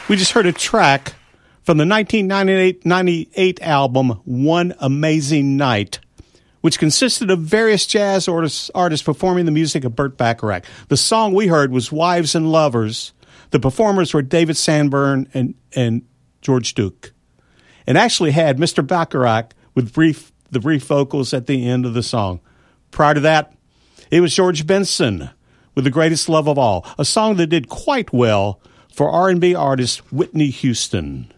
We just heard a track from the 1998 album, One Amazing Night, which consisted of various jazz artists performing the music of Burt Bacharach. The song we heard was Wives and Lovers. The performers were David Sanborn and George Duke. And actually had Mr. Bacharach with the brief vocals at the end of the song. Prior to that, it was George Benson with The Greatest Love of All, a song that did quite well for R&B artist Whitney Houston.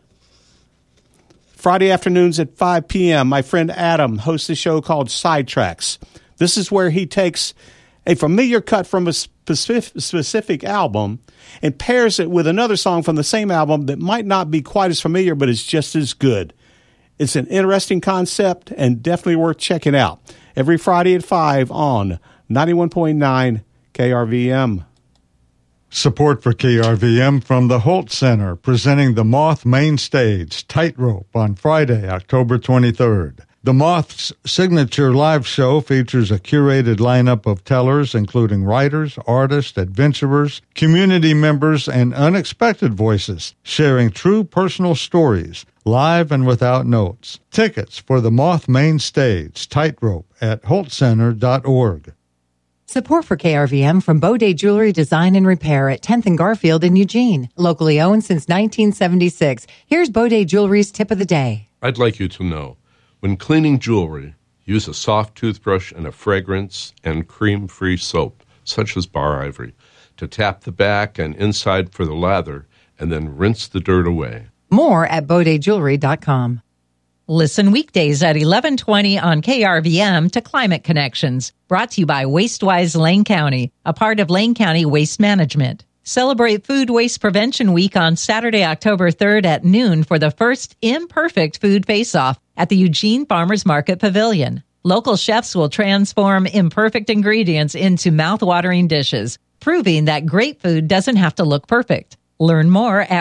Friday afternoons at 5 p.m., my friend Adam hosts a show called Sidetracks. This is where he takes a familiar cut from a specific album and pairs it with another song from the same album that might not be quite as familiar, but is just as good. It's an interesting concept and definitely worth checking out. Every Friday at 5 on 91.9 KRVM. Support for KRVM from the Holt Center, presenting the Moth Main Stage, Tightrope, on Friday, October 23rd. The Moth's signature live show features a curated lineup of tellers, including writers, artists, adventurers, community members, and unexpected voices, sharing true personal stories, live and without notes. Tickets for the Moth Main Stage, Tightrope, at holtcenter.org. Support for KRVM from Baudet Jewelry Design and Repair at 10th and Garfield in Eugene. Locally owned since 1976. Here's Baudet Jewelry's tip of the day. I'd like you to know, when cleaning jewelry, use a soft toothbrush and a fragrance and cream-free soap, such as Bar Ivory, to tap the back and inside for the lather, and then rinse the dirt away. More at BaudetJewelry.com. Listen weekdays at 11:20 on KRVM to Climate Connections, brought to you by Wastewise Lane County, a part of Lane County Waste Management. Celebrate Food Waste Prevention Week on Saturday, October 3rd at noon for the first Imperfect Food Face-Off at the Eugene Farmers Market Pavilion. Local chefs will transform imperfect ingredients into mouth-watering dishes, proving that great food doesn't have to look perfect. Learn more at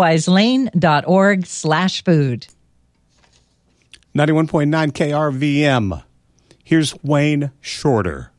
wastewiselane.org/food. 91.9 KRVM. Here's Wayne Shorter.